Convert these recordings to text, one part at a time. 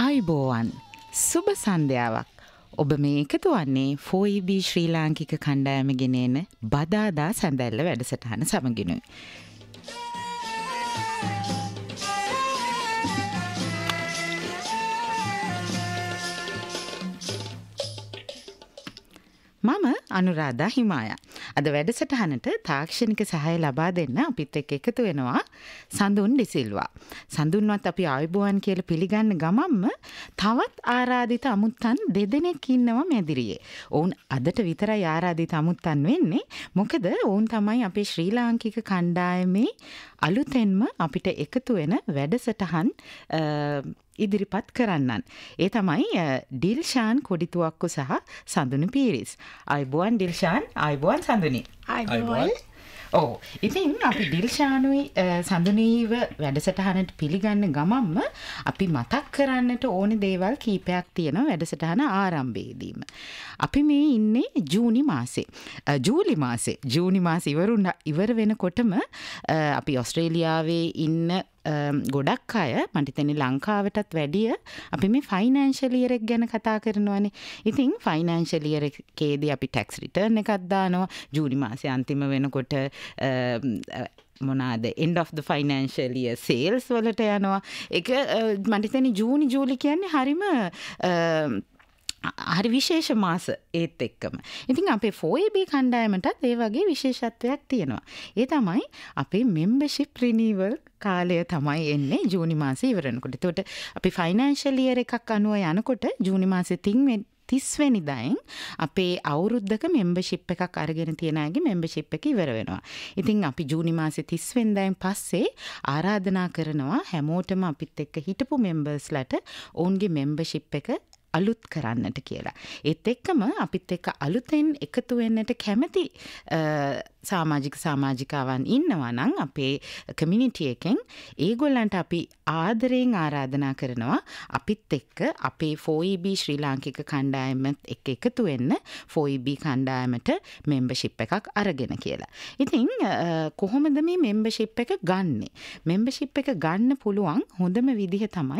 ආයුබෝවන් සුබ සන්ධ්‍යාවක්. ඔබ මේ එකතු වන්නේ 4EB ශ්‍රී ලාංකික කණ්ඩායම ගෙනෙන බදාදා සැඳැල්ල වැඩසටහන සමගිනුයි. මම අනුරාධා හිමායා. අද වැඩසටහනට තාක්ෂණික සහාය ලබා දෙන්න අපිත් එක්ක එකතු වෙනවා සඳුන් ඩිසිල්වා. සඳුන්වත් අපි ආයුබෝවන් කියලා පිළිගන්න ගමන්ම තවත් ආරාධිත අමුත්තන් දෙදෙනෙක් ඉන්නවා මැදිරියේ. ඔවුන් අදට විතරයි ආරාධිත අමුත්තන් වෙන්නේ. මොකද ඔවුන් තමයි අපේ ශ්‍රී ලාංකික කණ්ඩායමේ අලුතෙන්ම අපිට එකතු වෙන වැඩසටහන් ඉදිරිපත් කරන්නන්. ඒ තමයි ඩිල්ෂාන් කොඩිතුවක්කු සහ සඳුනි පීරිස්. ආයුබෝවන් ඩිල්ෂාන්, ආයුබෝවන් සඳුනි. ආයුබෝවන්. ඔව්. ඉතින් අපි ඩිල්ෂානුයි සඳුනීව වැඩසටහනට පිළිගන්න ගමන්ම අපි මතක් කරන්නට ඕන දේවල් කීපයක් තියෙනවා වැඩසටහන ආරම්භයේදීම. අපි මේ ඉන්නේ ජූනි මාසේ. ජූනි මාසේ ඉවර වෙනකොටම අපි ඔස්ට්‍රේලියාවේ ඉන්න ගොඩක් අය මට හිතෙන්නේ ලංකාවටත් වැඩිය අපි මේ ෆයිනෑන්ෂල් ඉයර් එක ගැන කතා කරනවානේ. ඉතින් ෆයිනෑන්ෂල් ඉයර් එකේදී අපි ටැක්ස් රිටර්න් එකක් දානවා. ජූනි මාසේ අන්තිම වෙනකොට මොනාද end of the financial year sales වලට යනවා. ඒක මට හිතෙන්නේ ජූලි කියන්නේ හරි විශේෂ මාස ඒත් එක්කම. ඉතින් අපේ 4EB කණ්ඩායමටත් ඒ වගේ විශේෂත්වයක් තියෙනවා. ඒ තමයි අපේ membership renewal කාලය තමයි එන්නේ ජූනි මාසේ ඉවර වෙනකොට. එතකොට අපි ෆයිනෑන්ෂල් ඉයර් එකක් අනුව යනකොට ජූනි මාසේ 30 වෙනිදායින් අපේ අවුරුද්දක මෙම්බර්ෂිප් එකක් අරගෙන තියෙන අයගේ මෙම්බර්ෂිප් එක ඉවර වෙනවා. ඉතින් අපි ජූනි මාසේ 30 වෙනිදායින් පස්සේ ආරාධනා කරනවා හැමෝටම අපිත් එක්ක හිටපු මෙම්බර්ස්ලාට ඔවුන්ගේ මෙම්බර්ෂිප් එක අලුත් කරන්නට කියලා. ඒත් එක්කම අපිත් එක්ක අලුතෙන් එකතු වෙන්නට කැමති සමාජිකාවන් ඉන්නවා නම් අපේ කමියුනිටි එකෙන් ඒගොල්ලන්ට අපි ආදරයෙන් ආරාධනා කරනවා අපිත් එක්ක අපේ 4EB ශ්‍රී ලාංකික කණ්ඩායමත් එක්ක එකතු වෙන්න 4EB කණ්ඩායමට මෙම්බර්ෂිප් එකක් අරගෙන කියලා. ඉතින් කොහොමද මේ මෙම්බර්ෂිප් එක ගන්නෙ? මෙම්බර්ෂිප් එක ගන්න පුළුවන් හොඳම විදිහ තමයි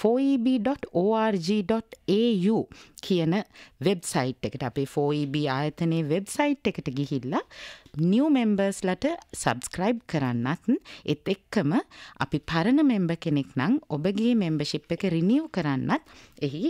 4eb.org.au කියන වෙබ්සයිට් එකට අපේ 4EB ආයතනයේ වෙබ්සයිට් එකට ගිහිල්ලා new members-ලට subscribe කරන්නත් ඒත් එක්කම අපි පරණ member කෙනෙක් නම් ඔබගේ membership එක renew කරන්නත් එහි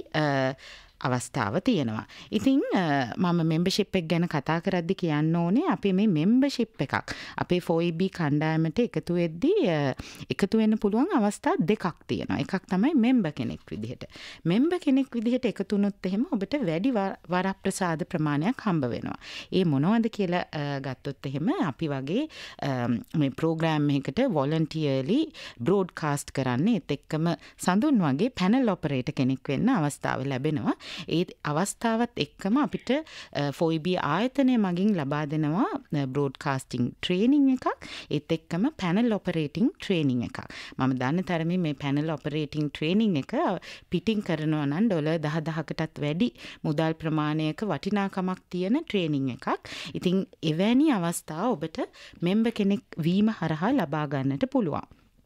අවස්ථාව තියෙනවා. ඉතින් මම membership එක ගැන කතා කරද්දි කියන්න ඕනේ අපි මේ membership එකක් අපේ 4EB කණ්ඩායමට එකතු වෙද්දී එකතු වෙන්න පුළුවන් අවස්ථා දෙකක් තියෙනවා. එකක් තමයි member කෙනෙක් විදිහට. member කෙනෙක් විදිහට එකතු වුණොත් එහෙම ඔබට වැඩි වරප්‍රසාද ප්‍රමාණයක් හම්බ වෙනවා. ඒ මොනවද කියලා ගත්තොත් එහෙම අපි වගේ මේ ප්‍රෝග්‍රෑම් එකකට voluntarily broadcast කරන්නේ ඒත් එක්කම සඳුන් වගේ panel operator කෙනෙක් වෙන්න අවස්ථාව ලැබෙනවා. ඒ අවස්ථාවත් එක්කම අපිට 4EB ආයතනය මගින් ලබා දෙනවා බ්‍රෝඩ්කාස්ටිං ට්‍රේනින් එකක් ඒත් එක්කම පැනල් ඔපරේටිං ට්‍රේනින් එකක්. මම දන්න තරමින් මේ පැනල් ඔපරේටිං ට්‍රේනින් එක පිටින් කරනවා නම් $10,000කටත් වැඩි මුදල් ප්‍රමාණයක වටිනාකමක් තියෙන ට්‍රේනින් එකක්. ඉතින් එවැනි අවස්ථා ඔබට මෙම්බර් කෙනෙක් වීම හරහා ලබා ගන්නට පුළුවන්.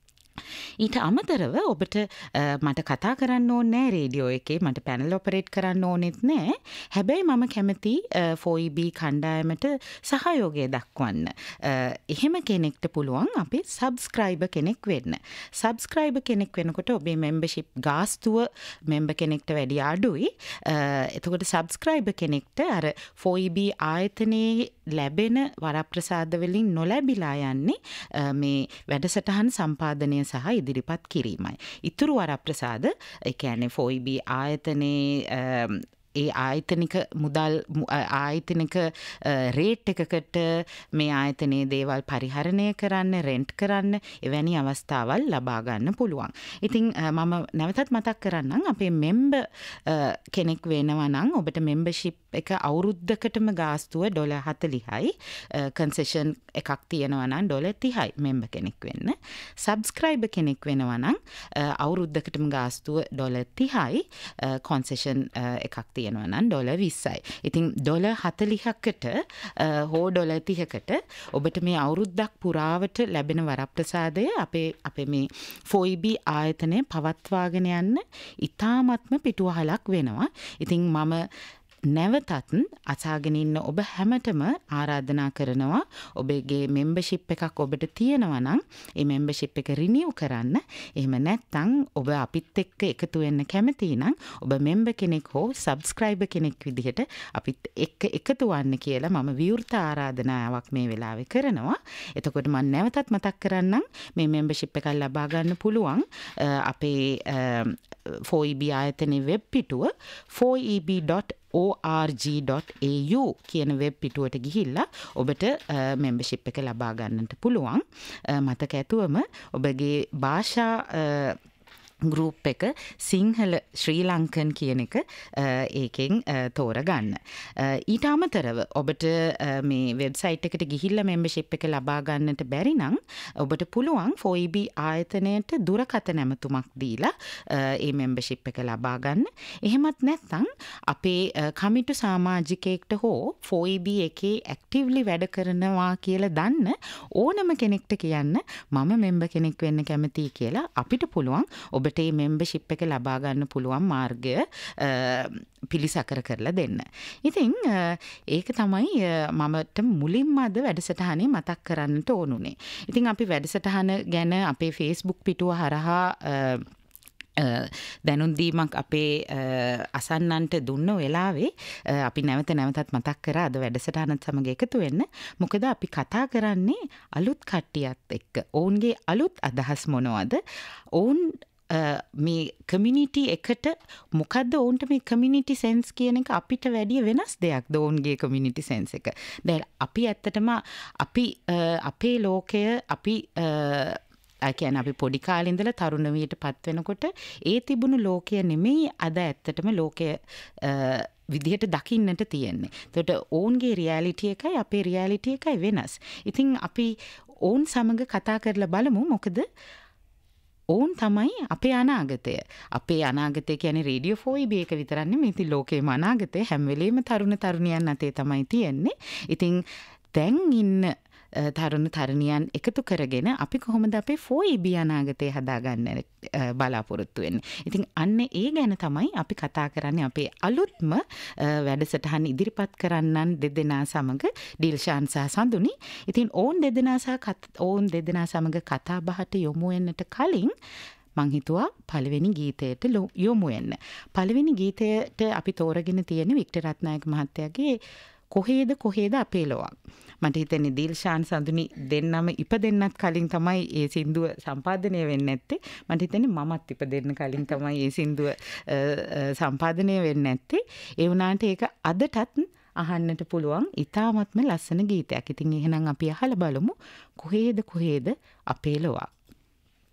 ඊට අමතරව ඔබට මට කතා කරන්න ඕනේ නෑ රේඩියෝ එකේ මට පැනල් ඔපරේට් කරන්න ඕනෙත් නෑ. හැබැයි මම කැමති 4EB කණ්ඩායමට සහයෝගය දක්වන්න. එහෙම කෙනෙක්ට පුළුවන් අපි සබ්ස්ක්‍රයිබර් කෙනෙක් වෙන්න. සබ්ස්ක්‍රයිබර් කෙනෙක් වෙනකොට ඔබේ මෙම්බර්ෂිප් ගාස්තුව මෙම්බර් කෙනෙක්ට වැඩි අඩුයි. එතකොට සබ්ස්ක්‍රයිබර් කෙනෙක්ට අර 4EB ආයතනයේ ලැබෙන වරප්‍රසාද වලින් නොලැබිලා යන්නේ මේ වැඩසටහන් සම්පාදනය සහ ඉදිරිපත් කිරීමයි. ඉතුරු වරප්‍රසාද ඒ කියන්නේ 4EB ආයතනයේ ඒ ආයතනික මුදල් ආයතනික රේට් එකකට මේ ආයතනයේ දේවල් පරිහරණය කරන්න, රෙන්ට් කරන්න එවැනි අවස්ථාවල් ලබා ගන්න පුළුවන්. ඉතින් මම නැවතත් මතක් කරන්නම් අපේ මෙම්බර් කෙනෙක් වෙනවා නම් ඔබට මෙම්බර්ෂිප් එක අවුරුද්දකටම ගාස්තුව $40යි. කන්සෙෂන් එකක් තියෙනවා නම් $30යි මෙම්බර් කෙනෙක් වෙන්න. සබ්ස්ක්‍රයිබර් කෙනෙක් වෙනවා නම් අවුරුද්දකටම ගාස්තුව $30යි. කන්සෙෂන් එකක් තියෙනවා නම් $20යි. ඉතින් $40කට හෝ $30කට ඔබට මේ අවුරුද්දක් පුරාවට ලැබෙන වරප්‍රසාදය අපේ මේ 4EB ආයතනය පවත්වාගෙන යන්න ඉතාමත්ම පිටුවහලක් වෙනවා. ඉතින් මම නැවතත් අසාගෙන ඉන්න ඔබ හැමතෙම ආරාධනා කරනවා ඔබගේ membership එකක් ඔබට තියෙනවා නම් ඒ membership එක renew කරන්න. එහෙම නැත්නම් ඔබ අපිත් එක්ක එකතු වෙන්න කැමති නම් ඔබ member කෙනෙක් හෝ subscriber කෙනෙක් විදිහට අපිත් එක්ක එකතු වෙන්න කියලා මම විවෘත ආරාධනාවක් මේ වෙලාවේ කරනවා. එතකොට මම නැවතත් මතක් කරන්නම් මේ membership එක ලබා ගන්න පුළුවන් අපේ 4EB ආයතනයේ වෙබ් පිටුව 4eb.org.au කියන වෙබ් පිටුවට ගිහිල්ලා ඔබට membership එක ලබා ගන්නට පුළුවන්. මතක ඇතුවම ඔබගේ භාෂා ගෲප් එක සිංහල ශ්‍රී ලංකන් කියන එක ඒකෙන් තෝරගන්න. ඊට අමතරව ඔබට මේ වෙබ්සයිට් එකට ගිහිල්ලා membership එක ලබා ගන්නට බැරි නම් ඔබට පුළුවන් 4EB ආයතනයට දුරකථන ඇමතුමක් දීලා ඒ membership එක ලබා ගන්න. එහෙමත් නැත්නම් අපේ කමිටු සමාජිකයෙක්ට හෝ 4EB එකේ ඇක්ටිව්ලි වැඩ කරනවා කියලා දන්න ඕනම කෙනෙක්ට කියන්න මම member කෙනෙක් වෙන්න කැමතියි කියලා අපිට පුළුවන් ඔබට මේ membership එක ලබා ගන්න පුළුවන් මාර්ගය පිළිසකර කරලා දෙන්න. ඉතින් ඒක තමයි මමට මුලින්ම අද වැඩසටහනේ මතක් කරන්නට ඕනුනේ. ඉතින් අපි වැඩසටහන ගැන අපේ Facebook පිටුව හරහා දැනුම් දීමක් අපේ අසන්නන්ට දුන්න වෙලාවේ අපි නැවතත් මතක් කරා අද වැඩසටහනත් සමග එකතු වෙන්න. මොකද අපි කතා කරන්නේ අලුත් කට්ටියත් එක්ක. ඔවුන්ගේ අලුත් අදහස් මොනවද? ඔවුන් මේ කමියුනිටි එකට මොකද්ද ඔවුන්ට මේ කමියුනිටි සෙන්ස් කියන එක අපිට වැඩිය වෙනස් දෙයක්ද ඔවුන්ගේ කමියුනිටි සෙන්ස් එක. දැන් අපි ඇත්තටම අපේ ලෝකය අපි කියන්නේ අපි පොඩි කාලේ ඉඳලා තරුණ වියට පත් වෙනකොට ඒ තිබුණු ලෝකය නෙමෙයි අද ඇත්තටම ලෝකය විදිහට දකින්නට තියෙන්නේ. එතකොට ඔවුන්ගේ රියැලිටි එකයි අපේ රියැලිටි එකයි වෙනස්. ඉතින් අපි ඔවුන් සමග කතා කරලා බලමු මොකද ඔවුන් තමයි අපේ අනාගතය. අපේ අනාගතය කියන්නේ රේඩියෝ 4EB එක විතරක් නෙමෙයි. ඉතින් ලෝකේම අනාගතය හැම වෙලෙම තරුණ තරුණියන් අතේ තමයි තියෙන්නේ. ඉතින් දැන් ඉන්න තරුණ තරුණියන් එකතු කරගෙන අපි කොහොමද අපේ 4EB අනාගතය හදාගන්න බලාපොරොත්තු වෙන්නේ. ඉතින් අන්න ඒ ගැන තමයි අපි කතා කරන්නේ අපේ අලුත්ම වැඩසටහන ඉදිරිපත් කරන්නන් දෙදෙනා සමග ඩිල්ෂාන් සහ සඳුනි. ඉතින් ඕන් දෙදෙනා සමග කතා බහට යොමු වෙන්නට කලින් මං හිතුවා පළවෙනි ගීතයට යොමු වෙන්න. පළවෙනි ගීතයට අපි තෝරගෙන තියෙන වික්ටර් රත්නායක මහත්තයාගේ කොහේද අපේ ලොවක්. මට හිතෙන්නේ දිල්ෂාන් සඳුනි දෙන්නම ඉපදෙන්නත් කලින් තමයි ඒ සින්දුව සම්පාදනය වෙන්නේ නැත්තේ. මට හිතෙන්නේ මමත් ඉපදෙන්න කලින් තමයි ඒ සින්දුව සම්පාදනය වෙන්නේ නැත්තේ. ඒ වුණාට ඒක අදටත් අහන්නට පුළුවන් ඉතාමත්ම ලස්සන ගීතයක්. ඉතින් එහෙනම් අපි අහලා බලමු කොහේද අපේ ලොවක්.